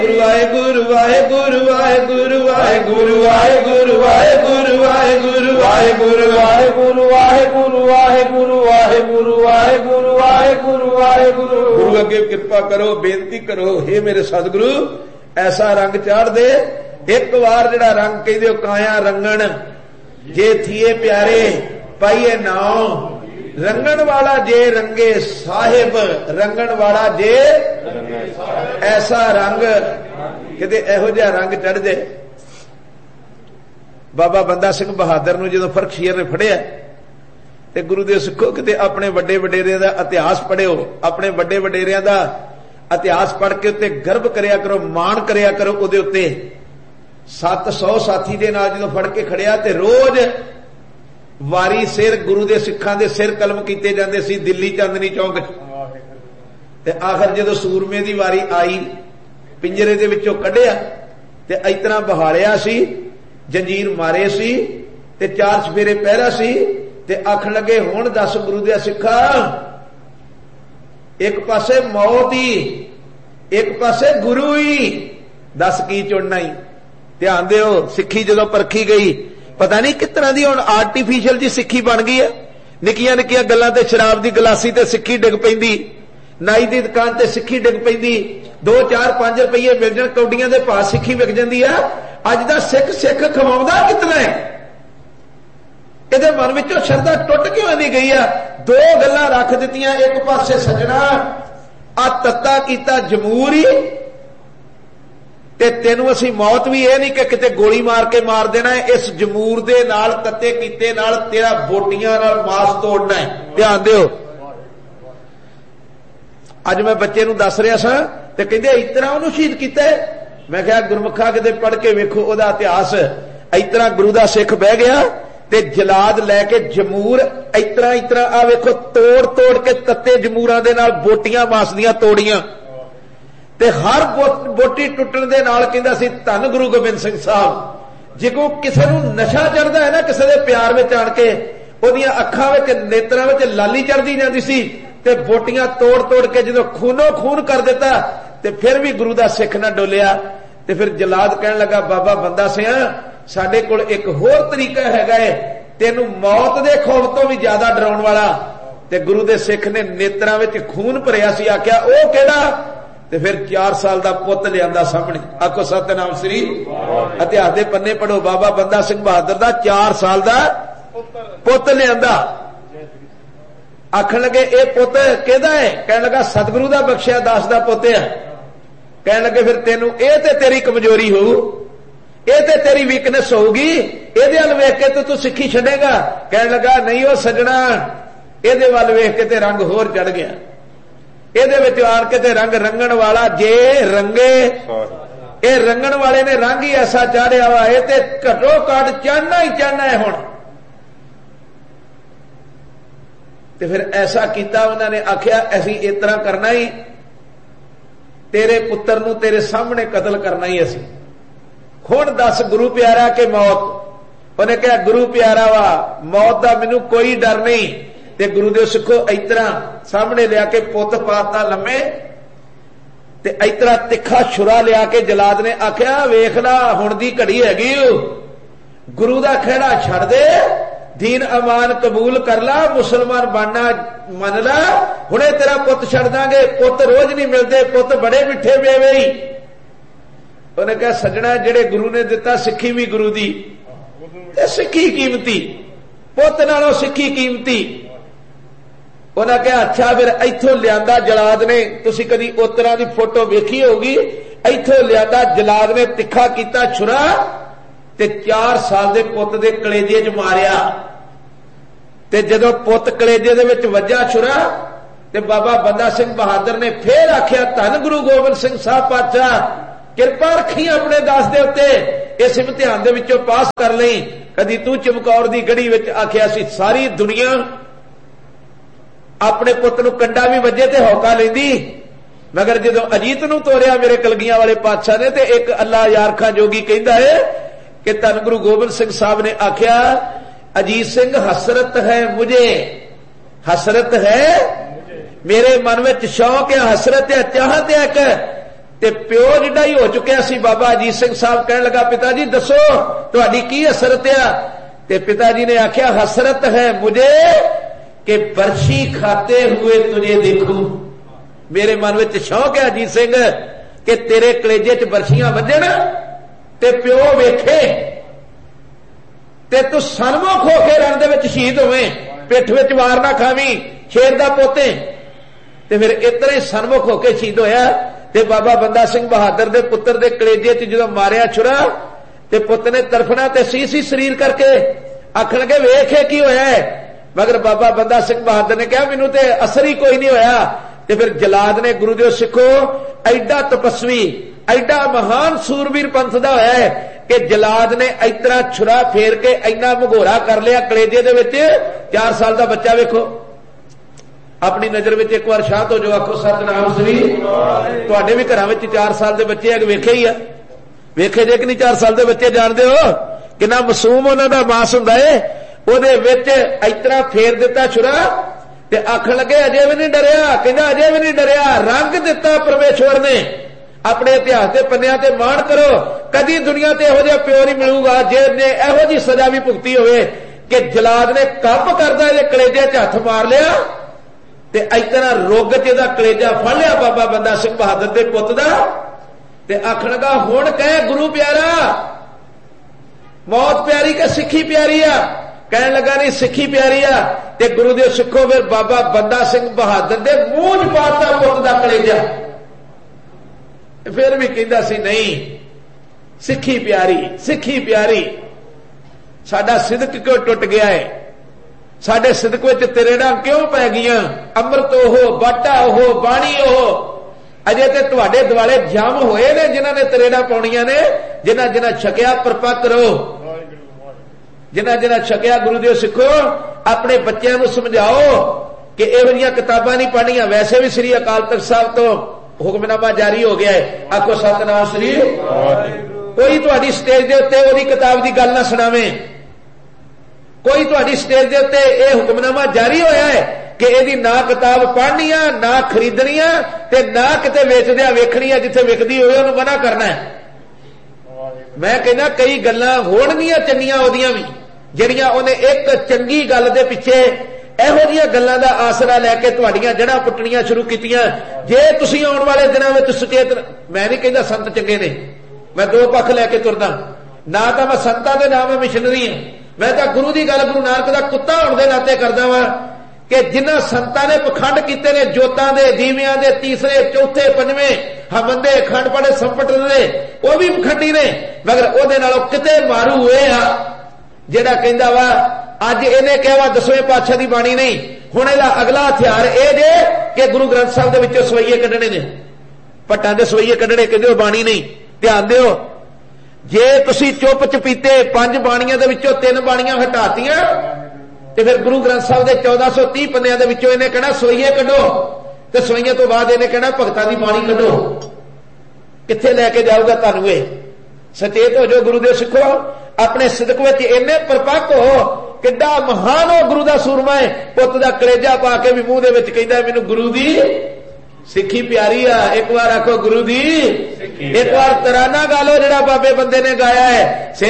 ਵਾਹਿਗੁਰੂ ਵਾਹਿਗੁਰੂ ਵਾਹਿਗੁਰੂ ਵਾਹਿਗੁਰੂ ਵਾਹਿਗੁਰੂ ਵਾਹਿਗੁਰੂ ਵਾਹਿਗੁਰੂ ਵਾਹਿਗੁਰੂ ਵਾਹਿਗੁਰੂ ਵਾਹਿਗੁਰੂ ਵਾਹਿਗੁਰੂ ਵਾਹਿਗੁਰੂ ਵਾਹਿਗੁਰੂ ਵਾਹਿਗੁਰੂ ਵਾਹਿਗੁਰੂ। ਗੁਰੂ ਅੱਗੇ ਕਿਰਪਾ ਕਰੋ, ਬੇਨਤੀ ਕਰੋ, ਹੇ ਮੇਰੇ ਸਤਿਗੁਰੂ ਐਸਾ ਰੰਗ ਚਾੜ ਦੇ। ਇੱਕ ਵਾਰ ਜਿਹੜਾ ਰੰਗ ਕਹਿੰਦੇ ਹੋ ਕਾਇਆ ਰੰਗਣ ਜੇ ਥੀਏ ਪਿਆਰੇ ਪਾਈਏ ਨਾਉ, ਰੰਗਣ ਵਾਲਾ ਜੇ ਰੰਗੇ ਸਾਹਿਬ, ਰੰਗਣ ਵਾਲਾ ਜੇ ਐਸਾ ਰੰਗ, ਕਿਤੇ ਇਹੋ ਜਿਹਾ ਰੰਗ ਚੜ ਜਾਏ। ਬਾਬਾ ਬੰਦਾ ਸਿੰਘ ਬਹਾਦਰ ਨੂੰ ਜਦੋਂ ਫਰਖਸ਼ੀਰ ਨੇ ਫੜਿਆ ਤੇ ਗੁਰੂ ਦੇ ਸਿੱਖੋ ਕਿਤੇ ਆਪਣੇ ਵੱਡੇ ਵਡੇਰਿਆਂ ਦਾ ਇਤਿਹਾਸ ਪੜ੍ਹਿਓ, ਆਪਣੇ ਵੱਡੇ ਵਡੇਰਿਆਂ ਦਾ ਇਤਿਹਾਸ ਪੜ੍ਹ ਕੇ ਉੱਤੇ ਗਰਭ ਕਰਿਆ ਕਰੋ, ਮਾਣ ਕਰਿਆ ਕਰੋ ਉਹਦੇ ਉੱਤੇ। 700 ਸਾਥੀ ਦੇ ਨਾਲ ਜਦੋਂ ਫੜ ਕੇ ਖੜਿਆ ਤੇ ਰੋਜ਼ ਵਾਰੀ ਸਿਰ ਗੁਰੂ ਦੇ ਸਿੱਖਾਂ ਦੇ ਸਿਰ ਕਲਮ ਕੀਤੇ ਜਾਂਦੇ ਸੀ ਦਿੱਲੀ ਚਾਂਦਨੀ ਚੌਂਕ 'ਚ। ਤੇ ਆਖਰ ਜਦੋਂ ਸੂਰਮੇ ਦੀ ਵਾਰੀ ਆਈ, ਪਿੰਜਰੇ ਦੇ ਵਿੱਚੋਂ ਕੱਢਿਆ ਤੇ ਇਸ ਤਰ੍ਹਾਂ ਬਹਾਲਿਆ ਸੀ, ਜੰਜੀਰ ਮਾਰੇ ਸੀ ਤੇ 4 ਚਫੇਰੇ ਪਹਿਰਾ ਸੀ ਤੇ ਆਖਣ ਲੱਗੇ ਹੁਣ ਦੱਸ ਗੁਰੂ ਦੇ ਸਿੱਖਾ, ਇੱਕ ਪਾਸੇ ਮੌਤ ਹੀ, ਇੱਕ ਪਾਸੇ ਗੁਰੂ ਹੀ, ਦੱਸ ਕੀ ਚੁਣਨਾ ਹੀ। ਧਿਆਨ ਦਿਓ, ਸਿੱਖੀ ਜਦੋਂ ਪਰਖੀ ਗਈ, ਪਤਾ ਨਹੀਂ ਕਿਸ ਤਰ੍ਹਾਂ ਦੀ ਹੁਣ ਆਰਟੀਫੀਸ਼ਲ ਜੀ ਸਿੱਖੀ ਬਣ ਗਈ ਹੈ। ਨਿੱਕੀਆਂ ਨਿੱਕੀਆਂ ਗੱਲਾਂ ਤੇ ਸ਼ਰਾਬ ਦੀ ਗਲਾਸੀ ਤੇ ਸਿੱਖੀ ਡਿੱਗ ਪੈਂਦੀ, ਨਾਈ ਦੀ ਦੁਕਾਨ ਤੇ ਸਿੱਖੀ ਡਿੱਗ ਪੈਂਦੀ, 2 4 5 ਰੁਪਏ ਮਿਲ ਜਾਣ ਕੌਡੀਆਂ ਦੇ ਭਾਅ ਸਿੱਖੀ ਵਿਕ ਜਾਂਦੀ ਆ। ਅੱਜ ਦਾ ਸਿੱਖ ਖਵਾਉਂਦਾ ਕਿਤਨਾ ਹੈ? ਇਹਦੇ ਮਨ ਵਿੱਚੋਂ ਸ਼ਰਧਾ ਟੁੱਟ ਕਿਉਂ ਨਹੀਂ ਗਈ ਆ? 2 ਗੱਲਾਂ ਰੱਖ ਦਿੱਤੀਆਂ, ਇੱਕ ਪਾਸੇ ਸੱਜਣਾ ਆ ਤੱਤਾ ਕੀਤਾ ਜਮੂਰ ਹੀ, ਤੇ ਤੈਨੂੰ ਅਸੀਂ ਮੌਤ ਵੀ ਇਹ ਨਹੀਂ ਕਿ ਕਿਤੇ ਗੋਲੀ ਮਾਰ ਕੇ ਮਾਰ ਦੇਣਾ ਹੈ, ਇਸ ਜਮੂਰ ਦੇ ਨਾਲ ਤੱਤੇ ਕੀਤੇ ਨਾਲ ਤੇਰਾ ਬੋਟੀਆਂ ਨਾਲ ਮਾਸ ਤੋੜਨਾ ਹੈ। ਧਿਆਨ ਦਿਓ, ਅੱਜ ਮੈਂ ਬੱਚੇ ਨੂੰ ਦੱਸ ਰਿਹਾ ਸਾਂ ਤੇ ਕਹਿੰਦੇ ਇਸ ਤਰ੍ਹਾਂ ਉਹਨੂੰ ਸ਼ਹੀਦ ਕੀਤਾ। ਮੈਂ ਕਿਹਾ ਗੁਰਮੁਖਾ ਕਿਤੇ ਪੜ੍ਹ ਕੇ ਵੇਖੋ ਉਹਦਾ ਇਤਿਹਾਸ। ਇਸ ਤਰ੍ਹਾਂ ਗੁਰੂ ਦਾ ਸਿੱਖ ਬਹਿ ਗਿਆ ਤੇ ਜਲਾਦ ਲੈ ਕੇ ਜਮੂਰ ਇਸ ਤਰ੍ਹਾਂ ਆ ਵੇਖੋ ਤੋੜ ਤੋੜ ਕੇ ਤੱਤੇ ਜਮੂਰਾਂ ਦੇ ਨਾਲ ਬੋਟੀਆਂ ਮਾਸ ਦੀਆਂ ਤੋੜੀਆਂ ਤੇ ਹਰ ਬੋਟੀ ਟੁੱਟਣ ਦੇ ਨਾਲ ਕਹਿੰਦਾ ਸੀ ਧੰਨ ਗੁਰੂ ਗੋਬਿੰਦ ਸਿੰਘ ਸਾਹਿਬ। ਜੇ ਕਿਸੇ ਨੂੰ ਨਸ਼ਾ ਚੜਦਾ ਹੈ ਨਾ ਕਿਸੇ ਦੇ ਪਿਆਰ ਵਿੱਚ ਆਣ ਕੇ, ਉਹਦੀਆਂ ਅੱਖਾਂ ਵਿੱਚ ਨੇਤਰਾਂ ਵਿੱਚ ਲਾਲੀ ਚੜਦੀ ਜਾਂਦੀ ਸੀ ਤੇ ਬੋਟੀਆਂ ਤੋੜ ਤੋੜ ਕੇ ਜਦੋਂ ਖੂਨੋ ਖੂਨ ਕਰ ਦਿੱਤਾ ਤੇ ਫਿਰ ਵੀ ਗੁਰੂ ਦਾ ਸਿੱਖ ਨਾ ਡੋਲਿਆ। ਤੇ ਫਿਰ ਜਲਾਦ ਕਹਿਣ ਲੱਗਾ ਬਾਬਾ ਬੰਦਾ ਸਿੰਘ, ਸਾਡੇ ਕੋਲ ਇੱਕ ਹੋਰ ਤਰੀਕਾ ਹੈਗਾ ਏ ਤੈਨੂੰ ਮੌਤ ਦੇ ਖੌਫ ਤੋਂ ਵੀ ਜ਼ਿਆਦਾ ਡਰਾਉਣ ਵਾਲਾ। ਤੇ ਗੁਰੂ ਦੇ ਸਿੱਖ ਨੇ ਨੇਤਰਾਂ ਵਿੱਚ ਖੂਨ ਭਰਿਆ ਸੀ, ਆਖਿਆ ਉਹ ਕਿਹੜਾ? ਤੇ ਫਿਰ 4 ਸਾਲ ਦਾ ਪੁੱਤ ਲਿਆਂਦਾ ਸਾਹਮਣੇ। ਆਖੋ ਸਤਿਨਾਮ ਸ੍ਰੀ। ਇਤਿਹਾਸ ਦੇ ਪੰਨੇ ਪੜੋ, ਬਾਬਾ ਬੰਦਾ ਸਿੰਘ ਬਹਾਦਰ ਦਾ 4 ਸਾਲ ਦਾ ਪੁੱਤ ਲਿਆਂਦਾ। ਆਖਣ ਲੱਗੇ ਇਹ ਪੁੱਤ ਕਿਹਦਾ ਹੈ? ਕਹਿਣ ਲੱਗਾ ਸਤਿਗੁਰੂ ਦਾ ਬਖਸ਼ਿਆ ਦਾਸ ਦਾ ਪੁੱਤ ਹੈ। ਕਹਿਣ ਲੱਗੇ ਫਿਰ ਤੈਨੂੰ ਇਹ ਤੇ ਤੇਰੀ ਕਮਜ਼ੋਰੀ ਹੋਊ, ਇਹ ਤੇ ਤੇਰੀ ਵੀਕਨੈਸ ਹੋਊਗੀ, ਇਹਦੇ ਵੱਲ ਵੇਖ ਕੇ ਤੂੰ ਸਿੱਖੀ ਛੱਡੇਗਾ। ਕਹਿਣ ਲੱਗਾ ਨਹੀਂ ਉਹ ਸੱਜਣਾ, ਇਹਦੇ ਵੱਲ ਵੇਖ ਕੇ ਤੇ ਰੰਗ ਹੋਰ ਚੜ ਗਿਆ। ਇਹਦੇ ਵਿੱਚ ਆਣ ਕੇ ਤੇ ਰੰਗ ਰੰਗਣ ਵਾਲਾ ਜੇ ਰੰਗੇ, ਇਹ ਰੰਗਣ ਵਾਲੇ ਨੇ ਰੰਗ ਹੀ ਐਸਾ ਚਾੜਿਆ ਵਾ, ਇਹ ਤੇ ਘਟੋ ਘੱਟ ਚਾਨਣਾ ਹੀ ਚਾਨਣਾ ਹੈ ਹੁਣ। ਤੇ ਫਿਰ ਐਸਾ ਕੀਤਾ ਉਹਨਾਂ ਨੇ, ਆਖਿਆ ਅਸੀਂ ਇਸ ਤਰ੍ਹਾਂ ਕਰਨਾ ਹੀ, ਤੇਰੇ ਪੁੱਤਰ ਨੂੰ ਤੇਰੇ ਸਾਹਮਣੇ ਕਤਲ ਕਰਨਾ ਹੀ ਅਸੀਂ। ਹੁਣ ਦੱਸ ਗੁਰੂ ਪਿਆਰਾ ਕਿ ਮੌਤ? ਉਹਨੇ ਕਿਹਾ ਗੁਰੂ ਪਿਆਰਾ ਵਾ, ਮੌਤ ਦਾ ਮੈਨੂੰ ਕੋਈ ਡਰ ਨਹੀਂ। ਤੇ ਗੁਰੂ ਦੇ ਸਿੱਖੋ ਇਸ ਤਰ੍ਹਾਂ ਸਾਹਮਣੇ ਲਿਆ ਕੇ ਪੁੱਤ ਪਾਤਾ ਲੰਮੇ ਤੇ ਇਸ ਤਰ੍ਹਾਂ ਤਿੱਖਾ ਛੁਰਾ ਲਿਆ ਕੇ ਜਲਾਦ ਨੇ ਆਖਿਆ ਵੇਖ ਲਾ ਹੁਣ ਦੀ ਘੜੀ ਹੈਗੀ, ਗੁਰੂ ਦਾ ਖਹਿੜਾ ਛੱਡ ਦੇ, ਦੀਨ ਅਮਾਨ ਕਬੂਲ ਕਰ ਲਾ, ਮੁਸਲਮਾਨ ਬਣਨਾ ਮੰਨ ਲਾ, ਹੁਣੇ ਤੇਰਾ ਪੁੱਤ ਛੱਡ ਦਾਂਗੇ। ਪੁੱਤ ਰੋਜ਼ ਨਹੀਂ ਮਿਲਦੇ, ਪੁੱਤ ਬੜੇ ਮਿੱਠੇ ਮੇਵੇ ਹੀ। ਉਹਨੇ ਕਿਹਾ ਸੱਜਣਾ ਜਿਹੜੇ ਗੁਰੂ ਨੇ ਦਿੱਤਾ, ਸਿੱਖੀ ਵੀ ਗੁਰੂ ਦੀ ਤੇ ਸਿੱਖੀ ਕੀਮਤੀ, ਪੁੱਤ ਨਾਲੋਂ ਸਿੱਖੀ ਕੀਮਤੀ। ਉਹਨਾਂ ਕਿਹਾ ਅੱਛਾ ਫਿਰ ਇੱਥੋਂ ਲਿਆਂਦਾ ਜਲਾਦ ਨੇ, ਤੁਸੀਂ ਕਦੀ ਉਸ ਤਰ੍ਹਾਂ ਦੀ ਫੋਟੋ ਵੇਖੀ ਹੋਊਗੀ, ਇੱਥੋਂ ਲਿਆਂਦਾ ਜਲਾਦ ਨੇ ਤਿੱਖਾ ਕੀਤਾ ਛੁਰਾ ਤੇ 4 ਸਾਲ ਦੇ ਪੁੱਤ ਦੇ ਕਲੇਜੇ 'ਚ ਮਾਰਿਆ। ਤੇ ਜਦੋਂ ਪੁੱਤ ਕਲੇਜੇ ਦੇ ਵਿੱਚ ਵੱਜਾ ਛੁਰਾ ਤੇ ਬਾਬਾ ਬੰਦਾ ਸਿੰਘ ਬਹਾਦਰ ਨੇ ਫੇਰ ਆਖਿਆ ਧੰਨ ਗੁਰੂ ਗੋਬਿੰਦ ਸਿੰਘ ਸਾਹਿਬ ਪਾਤਸ਼ਾਹ, ਕਿਰਪਾ ਰੱਖੀ ਆਪਣੇ ਦਾਸ ਦੇ ਉੱਤੇ, ਇਸ ਇਮਤਿਹਾਨ ਦੇ ਵਿੱਚੋਂ ਪਾਸ ਕਰ ਲਈ। ਕਦੀ ਤੂੰ ਚਮਕੌਰ ਦੀ ਗੜੀ ਵਿੱਚ ਆਖਿਆ ਸੀ ਸਾਰੀ ਦੁਨੀਆ ਆਪਣੇ ਪੁੱਤ ਨੂੰ ਕੰਡਾ ਵੀ ਵੱਜੇ ਤੇ ਹੌਕਾ ਲੈਂਦੀ, ਮਗਰ ਜਦੋਂ ਅਜੀਤ ਨੂੰ ਤੋਰਿਆ ਮੇਰੇ ਕਲਗੀਆਂ ਵਾਲੇ ਪਾਤਸ਼ਾਹ ਨੇ ਤੇ ਇੱਕ ਅੱਲਾ ਯਾਰ ਖਾਂ ਜੋਗੀ ਕਹਿੰਦਾ ਹੈ ਕਿ ਧੰਨ ਗੁਰੂ ਗੋਬਿੰਦ ਸਿੰਘ ਸਾਹਿਬ ਨੇ ਆਖਿਆ ਅਜੀਤ ਸਿੰਘ ਹਸਰਤ ਹੈ ਮੁਝੇ, ਹਸਰਤ ਹੈ ਮੇਰੇ ਮਨ ਵਿੱਚ ਸ਼ੌਕ ਹੈ, ਹਸਰਤ ਹੈ, ਚਾਹਤ ਹੈ ਕਿ ते प्यो जिड्डा ही हो चुकिया सी। बाबा अजीत सिंह साहब कहने लगा, पिता जी दसो तुहाडी की हसरत आ? ते पिताजी ने आख्या, हसरत है मुझे कि बरछी खाते हुए तुझे देखूं। मेरे मन में शौक है अजीत सिंह कि तेरे कलेजे च बरछियां वजन ते प्यो वेखे ते तू सनमुख होके रण दे विच शहीद होवे, पिठ विच वार ना खावी, शेर दा पोते। ते फिर इतना ही सनमुख होके शहीद होया। ते बाबा बंदा सिंह बहादुर दे पुत्र दे कलेजे च जदों मारिया छुरा ते पुत ने तरफना ते सी शरीर करके आखण के वेखे की होया है। मगर बाबा बंदा सिंह बहादुर ने कहा, मैनू ते असर ही कोई नहीं होया। ते फिर जलाद ने गुरु देव सिखो एडा तपस्वी एडा महान सूरवीर पंथ दा होया है कि जलाद ने इतना छुरा फेर के इन्ना भगोरा कर लिया कलेजे दे विच। 4 साल का बच्चा वेखो, अपनी नजर में एक बार शांत हो जाओ, आखो सतनाम श्री। तुहाडे भी घरां विच 4 साल के बच्चे अग वेखे ही आ, वेखे जे कि नहीं? 4 साल के बच्चे जानते हो कितना मासूम उन्हां दा मांस हुंदा है। ओहदे विच इतना फेर दिता छुरा ते आखण लगे अजे भी नहीं डरिया। कहंदा अजे भी नहीं डरिया। रंग दिता परमेश्वर ने अपने इतिहास के पन्नियां ते मान करो, कदी दुनिया ते इहो जिहा प्यो नहीं मिलूगा जिहने इहो जी सजा भी भुगती होवे कि जलाद ने कंप करदा इहदे कलेजे च हथ मार लिया ते इतना रुग च इहदा कलेजा फड़ लिया बाबा बंदा सिंह बहादुर दे पुत दा ते आखण लगा, हुण कह गुरु प्यारा मौत प्यारी कि सिੱਖੀ प्यारी आ? कहने लगा, नहीं सिੱਖੀ प्यारी आ। ते गुरु देव सिखो फिर बाबा बंदा सिंह बहादुर दे मूंह च पाता पुत दा कलेजा। फिर भी कहंदा सी नहीं सिੱਖੀ प्यारी, सिੱਖੀ प्यारी। साडा सिदक क्यों टुट गया है? साडे सिदक विच तरेड़ा क्यों पै गईयां? अमृत ओहो, बाटा ओहो, बाणी ओहो। अजे ते तुहाडे दुआले जम होए ने जिन्हां ने तरेड़ा पाउणियां ने। जिन्हां जिन्हां छकिया परपक्क रहो, जिन्हां जिन्हां छकिया गुरुदेव सिखो अपने बच्चों को समझाओ कि इहो जिहियां किताबां नहीं पढ़नियां। वैसे भी श्री अकाल तख्त साहब तो हुक्मनामा जारी हो गया है, आखो सतनाम श्री। कोई तुहाडी स्टेज दे उत्ते ओहदी किताब की गल ना सुणावे, कोई तुहाडी स्टेज दे उत्ते यह हुक्मनामा जारी होया है कि यदि ना किताब पढ़नी आ, ना खरीदनी आ, ते ना किते वेचदिया वेखनी आ, जिथे विकदी होवे उहनूं मना करना है। मैं कहना कई गल्लां होणगीਆਂ चंगीਆਂ ਉਹਦੀਆਂ भी ਜਿਹੜੀਆਂ ਉਹਨੇ एक चंगी गल दे पिछे ਇਹੋ ਜਿਹੀਆਂ ਗੱਲਾਂ ਦਾ ਆਸਰਾ ਲੈ ਕੇ ਤੁਹਾਡੀਆਂ ਜੜ੍ਹਾਂ ਪੁੱਟਣੀਆਂ ਸ਼ੁਰੂ ਕੀਤੀਆਂ। ਜੇ ਤੁਸੀਂ ਆਉਣ ਵਾਲੇ ਦਿਨਾਂ ਵਿੱਚ ਸੁਚੇਤ, ਮੈਂ ਨਹੀਂ ਕਹਿੰਦਾ ਸੰਤ ਚੰਗੇ ਨੇ, मैं 2 पक्ष लैके तुरदा ना, तो मैं संतां दे नाम मिशनरी हां, मैं तो गुरु की गल गुरु नानक दा कुत्ता होण दे नाते करदा वां कि जिन्हां संतां ने पखंड कीते ने जोतां दे, दीवियां दे, तीसरे चौथे पंजवें हवंदे खंड पड़े संपट दे, वो भी पखंडी ने। मगर ओहदे नालों किते मारू होए आ जिहड़ा कहंदा वा अज इहने कहा वा 10वें पातशाह दी बाणी नहीं, हुण इहदा अगला हथियार इह जे कि गुरु ग्रंथ साहिब दे विचों सवैये कढणे ने, भट्टां दे सवैये कढणे, कहंदे बाणी नहीं। ध्यान दिओ, जे तुसीं चुप चपीते 5 बाणियां दे विचों 3 बाणियां हटातियां ते फिर गुरु ग्रंथ साहिब दे 1430 पन्नियां दे विचों इहने कहना सवैये कढो, ते सवैये तो बाद इहने कहना भगतां दी बाणी कढो। कित्थे लैके जाऊगा तुहानूं? इह सचेत हो जाओ गुरुदेव सिखो, अपने सिदक विच इन्ने परपक्क हो, किड्डा महान हो गुरु दा सूरमा है, पुत्त दा कलेजा पा के भी मूंह दे विच कहंदा मैनूं गुरु दी सिੱਖੀ प्यारी आ। एक बार आखो गुरु दी, एक बार तराना गा लो जिहड़ा बाबे बंदे ने गाया है,